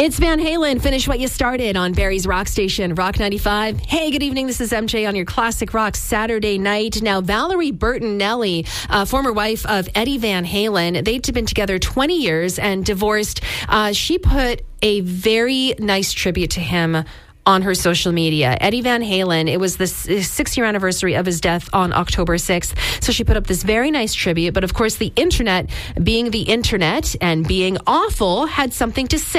It's Van Halen. Finish what you started on Barrie's Rock Station, Rock 95. Hey, good evening. This is MJ on your Classic Rock Saturday night. Now, Valerie Bertinelli, former wife of Eddie Van Halen, they'd been together 20 years and divorced. She put a very nice tribute to him on her social media. Eddie Van Halen, it was the 6-year anniversary of his death on October 6th. So she put up this very nice tribute. But of course, the internet, being the internet and being awful, had something to say.